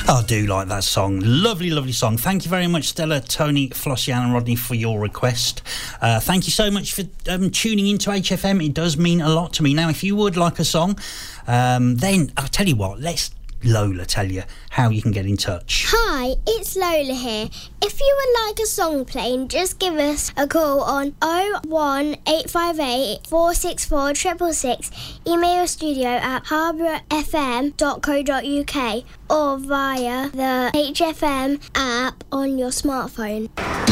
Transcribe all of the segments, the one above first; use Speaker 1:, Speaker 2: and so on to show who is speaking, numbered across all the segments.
Speaker 1: I do like that song. Lovely, lovely song. Thank you very much, Stella, Tony, Flossie and Rodney, for your request. Thank you so much for tuning into HFM. It does mean a lot to me. Now, if you would like a song, then I'll tell you what, let's Lola tell you how you can get in touch.
Speaker 2: Hi, it's Lola here. If you would like a song playing, just give us a call on 01858 464 666. Email studio at harbourfm.co.uk or via the HFM app on your smartphone.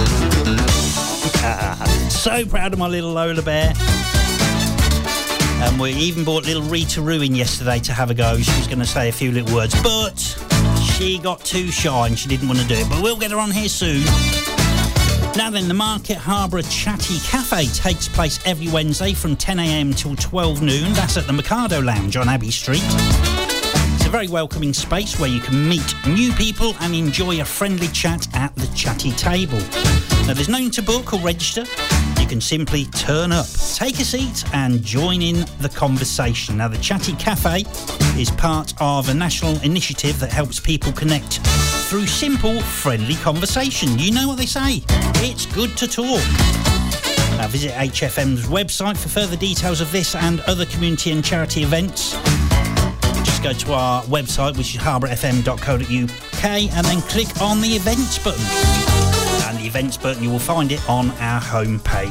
Speaker 1: So proud of my little Lola bear. And we even brought little Rita Roo in yesterday to have a go. She was going to say a few little words, but she got too shy and she didn't want to do it. But we'll get her on here soon. Now then, the Market Harborough Chatty Cafe takes place every Wednesday from 10 a.m. till 12 noon. That's at the Mikado Lounge on Abbey Street. It's a very welcoming space where you can meet new people and enjoy a friendly chat at the chatty table. Now, there's no need to book or register. You can simply turn up, take a seat and join in the conversation. Now, the Chatty Cafe is part of a national initiative that helps people connect through simple, friendly conversation. You know what they say, it's good to talk. Now, visit HFM's website for further details of this and other community and charity events. Just go to our website, which is harbourfm.co.uk, and then click on the events button. And the events button, you will find it on our homepage.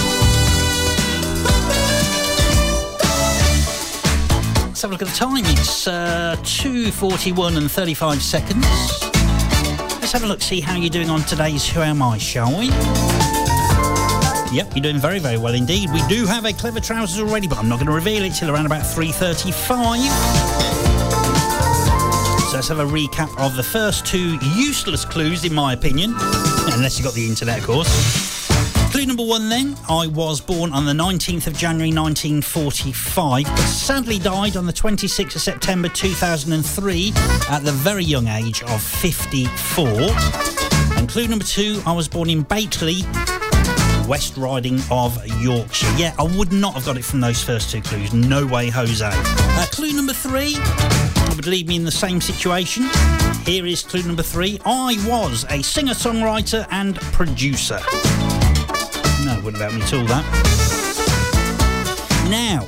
Speaker 1: Let's have a look at the time. It's 2:41 and 35 seconds. Let's have a look, see how you're doing on today's Who Am I, shall we? Yep, you're doing very, very well indeed. We do have a Clever Trousers already, but I'm not going to reveal it till around about 3:35. So let's have a recap of the first two useless clues, in my opinion. Unless you've got the internet, of course. Clue number one then. I was born on the 19th of January 1945, but sadly died on the 26th of September 2003 at the very young age of 54. And clue number two. I was born in Batley, West Riding of Yorkshire. Yeah, I would not have got it from those first two clues. No way, Jose. Clue number three would leave me in the same situation. Here is clue number three. I was a singer-songwriter and producer. No, it wouldn't have helped me at all, that. Now,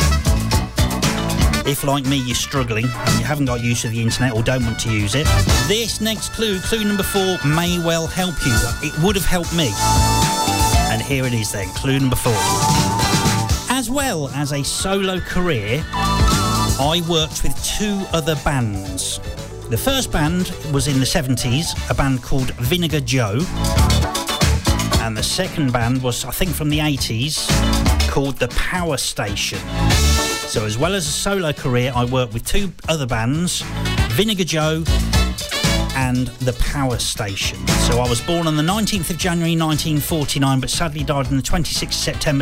Speaker 1: if, like me, you're struggling and you haven't got used to the internet or don't want to use it, this next clue, clue number four, may well help you. It would have helped me. And here it is then, clue number four. As well as a solo career, I worked with two other bands. The first band was in the 70s, a band called Vinegar Joe. And the second band was, I think, from the 80s, called The Power Station. So as well as a solo career, I worked with two other bands, Vinegar Joe and The Power Station. So I was born on the 19th of January 1949, but sadly died on the 26th of September